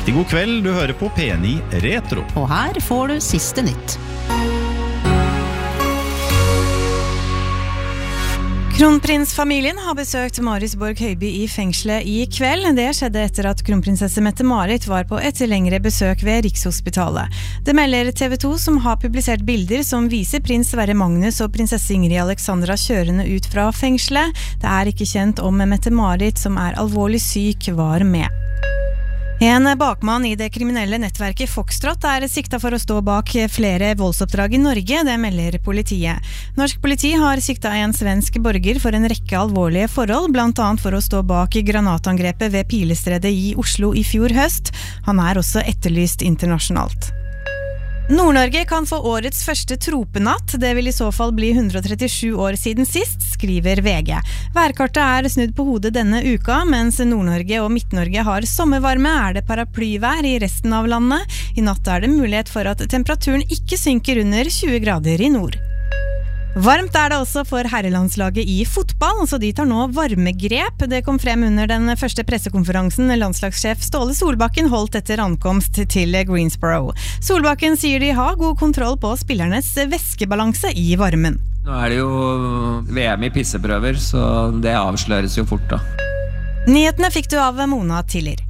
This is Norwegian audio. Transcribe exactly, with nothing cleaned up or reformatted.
Riktig god kveld, du hører på P ni Retro. Og her får du siste nytt. Kronprinsfamilien har besøkt Marit Borg Høiby i fengselet i kveld. Det skjedde etter at kronprinsesse Mette-Marit var på et lengre besøk ved Rikshospitalet. Det melder T V to, som har publisert bilder som viser prins Sverre Magnus og prinsesse Ingrid Alexandra kjørende ut fra fengselet. Det er ikke kjent om Mette-Marit, som er alvorlig syk, var med. En bakmann i det kriminelle nettverket Foxtrot er sikta for å stå bak flere voldsoppdrag i Norge, det melder politiet. Norsk politi har sikta en svensk borger for en rekke alvorlige forhold, blant annet for å stå bak granatangrepet ved Pilestredet i Oslo i fjor høst. Han er også etterlyst internasjonalt. Nord-Norge kan få årets første tropenatt. Det vil i så fall bli hundre og trettisju år siden sist, skriver V G. Værkartet er snudd på hodet denne uka, mens Nord-Norge og Midt-Norge har sommervarme, er det paraplyvær i resten av landet. I natt er det mulighet for at temperaturen ikke synker under tjue grader i nord. Varmt er det også for herrelandslaget i fotball, så de tar nå varmegrep. Det kom frem under den første pressekonferansen landslagssjef Ståle Solbakken holdt etter ankomst til Greensboro. Solbakken sier de har god kontroll på spillernes væskebalanse i varmen. Nå er det jo V M i pisseprøver, så det avsløres jo fort da. Nyhetene fikk du av Mona Tiller.